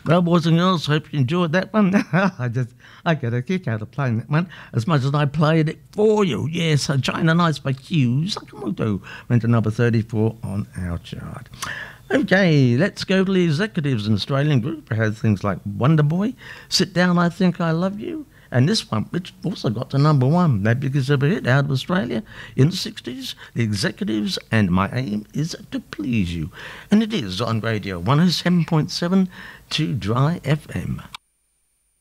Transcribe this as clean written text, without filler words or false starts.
Well, boys and girls, hope you enjoyed that one. I get a kick out of playing that one as much as I played it for you. Yes, China Nights by Hugh Sakamoto went to number 34 on our chart. Okay, let's go to the executives. An Australian group has things like Wonder Boy, Sit Down, I Think I Love You, and this one, which also got to number one, that because of a hit out of Australia in the 60s, the executives, and My Aim Is to Please You. And it is on Radio 107.7 to Dry FM.